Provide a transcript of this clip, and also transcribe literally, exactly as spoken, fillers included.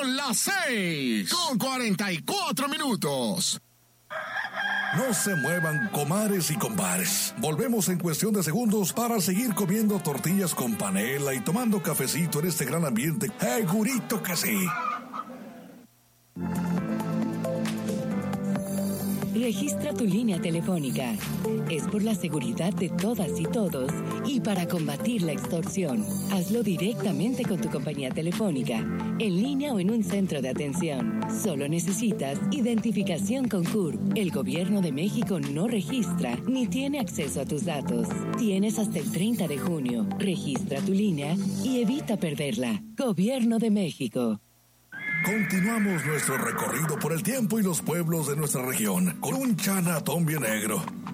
Son las seis con cuarenta y cuatro minutos. No se muevan, comares y compares. Volvemos en cuestión de segundos para seguir comiendo tortillas con panela y tomando cafecito en este gran ambiente. ¡Segurito que sí! Registra tu línea telefónica. Es por la seguridad de todas y todos y para combatir la extorsión. Hazlo directamente con tu compañía telefónica, en línea o en un centro de atención. Solo necesitas identificación con C U R P. El Gobierno de México no registra ni tiene acceso a tus datos. Tienes hasta el treinta de junio. Registra tu línea y evita perderla. Gobierno de México. Continuamos nuestro recorrido por el tiempo y los pueblos de nuestra región con un Chinatown bien negro.